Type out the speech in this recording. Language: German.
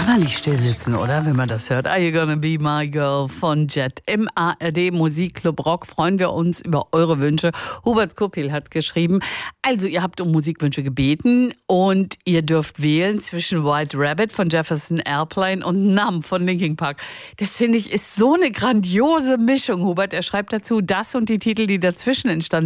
Kann man nicht still sitzen, oder? Wenn man das hört. Are you gonna be my girl von Jet im ARD Musikclub Rock. Freuen wir uns über eure Wünsche. Hubert Kuppel hat geschrieben, also ihr habt um Musikwünsche gebeten und ihr dürft wählen zwischen White Rabbit von Jefferson Airplane und Numb von Linkin Park. Das finde ich ist so eine grandiose Mischung, Hubert. Er schreibt dazu, das und die Titel, die dazwischen entstanden